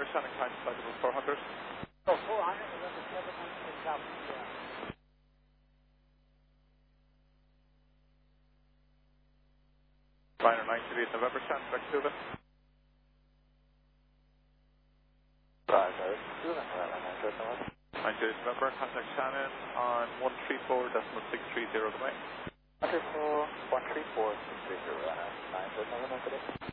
standing time, flight level 400. Oh, 400, November 7, South, yeah. Liner 98 November, stand back to Cuba. Roger, Cuba, November. 98 November, contact Shannon on 134.630 the way. 134.630, 9 November today.